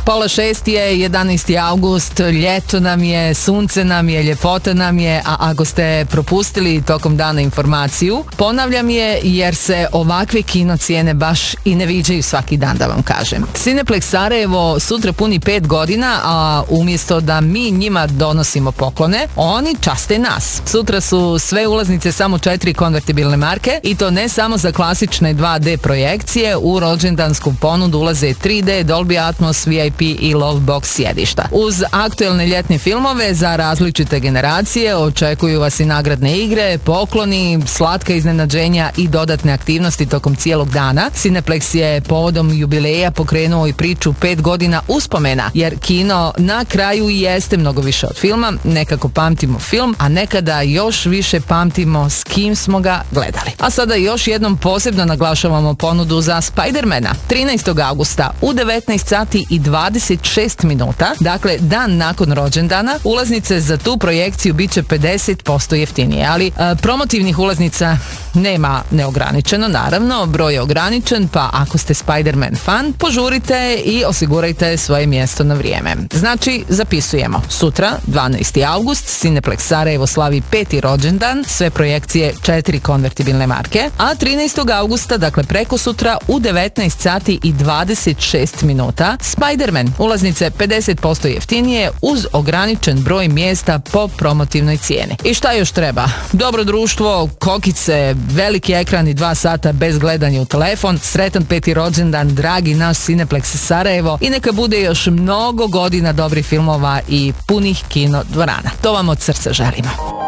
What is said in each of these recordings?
Pola 6 je, 11. august, ljeto nam je, sunce nam je, ljepota nam je, a ako ste propustili tokom dana informaciju, ponavljam je jer se ovakve kino cijene baš i ne viđaju svaki dan, da vam kažem. Cineplex Sarajevo sutra puni 5 godina, a umjesto da mi njima donosimo poklone, oni časte nas. Sutra su sve ulaznice samo 4 konvertibilne marke i to ne samo za klasične 2D projekcije, u rođendansku ponudu ulaze 3D, Dolby Atmos, VIP i Lovebox sjedišta. Uz aktuelne ljetne filmove za različite generacije očekuju vas i nagradne igre, pokloni, slatka iznenađenja i dodatne aktivnosti tokom cijelog dana. Cineplex je povodom jubileja pokrenuo i priču 5 godina uspomena, jer kino na kraju jeste mnogo više od filma. Nekako pamtimo film, a nekada još više pamtimo s kim smo ga gledali. A sada još jednom posebno naglašavamo ponudu za Spider-mana. 13. augusta u 19 sati i 26 minuta, dakle dan nakon rođendana, ulaznice za tu projekciju bit će 50% jeftinije, ali promotivnih ulaznica nema neograničeno, naravno, broj je ograničen, pa ako ste Spider-Man fan, požurite i osigurajte svoje mjesto na vrijeme. Znači, zapisujemo. Sutra, 12. august, Cineplex Sarajevo slavi 5. rođendan, sve projekcije 4 konvertibilne marke, a 13. augusta, dakle preko sutra, u 19 sati i 26 minuta, Spider-Man, ulaznice 50% jeftinije uz ograničen broj mjesta po promotivnoj cijeni. I šta još treba? Dobro društvo, kokice, veliki ekran i 2 sata bez gledanja u telefon, sretan 5. rođendan, dragi naš Cineplex Sarajevo, i neka bude još mnogo godina dobrih filmova i punih kino dvorana. To vam od srca želimo.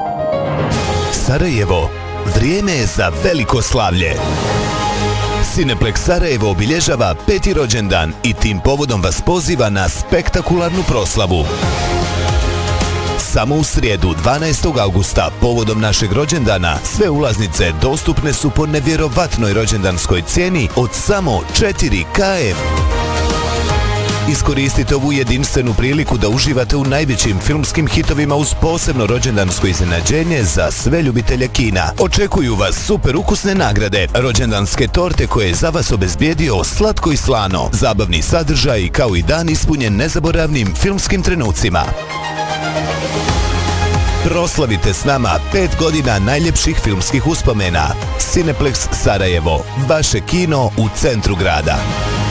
Sarajevo, vrijeme je za veliko slavlje. Cineplex Sarajevo obilježava 5. rođendan i tim povodom vas poziva na spektakularnu proslavu. Samo u srijedu 12. augusta povodom našeg rođendana sve ulaznice dostupne su po nevjerovatnoj rođendanskoj cijeni od samo 4 km. Iskoristite ovu jedinstvenu priliku da uživate u najvećim filmskim hitovima uz posebno rođendansko iznenađenje za sve ljubitelje kina. Očekuju vas super ukusne nagrade, rođendanske torte koje je za vas obezbijedio Slatko i slano, zabavni sadržaj kao i dan ispunjen nezaboravnim filmskim trenucima. Proslavite s nama 5 godina najljepših filmskih uspomena. Cineplex Sarajevo, vaše kino u centru grada.